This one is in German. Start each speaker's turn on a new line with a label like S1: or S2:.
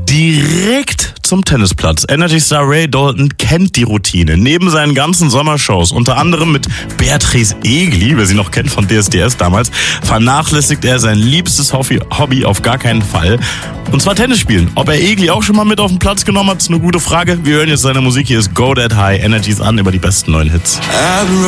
S1: direkt zum Tennisplatz. Energy Star Ray Dalton kennt die Routine. Neben seinen ganzen Sommershows, unter anderem mit Beatrice Egli, wer sie noch kennt von DSDS damals, vernachlässigt er sein liebstes Hobby auf gar keinen Fall. Und zwar Tennis spielen. Ob er Egli auch schon mal mit auf den Platz genommen hat, ist eine gute Frage. Wir hören jetzt seine Musik. Hier ist Go That High. Energies an über die besten neuen Hits.